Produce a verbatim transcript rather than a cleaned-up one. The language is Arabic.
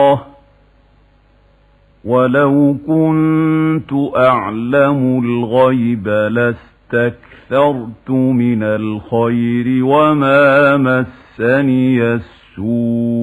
ولو كنت أعلم الغيب لاستكثرت من الخير وما مسني السوء